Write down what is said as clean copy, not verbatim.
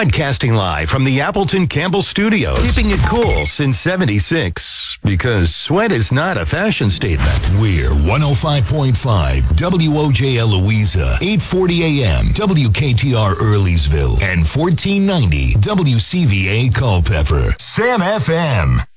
Broadcasting live from the Appleton Campbell Studios. Keeping it cool since 76. Because sweat is not a fashion statement. We're 105.5 WOJL Louisa, 840 AM, WKTR Earleysville, and 1490 WCVA Culpeper. Sam FM.